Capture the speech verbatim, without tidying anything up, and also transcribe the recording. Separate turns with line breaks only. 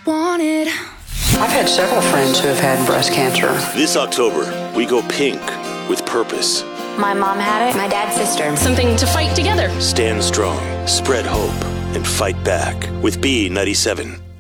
wanted.
I've had several friends who have had breast cancer.
This October, we go pink with purpose.
My mom had it, my dad's sister.
Something to fight together.
Stand strong, spread hope, and fight back with B ninety-seven.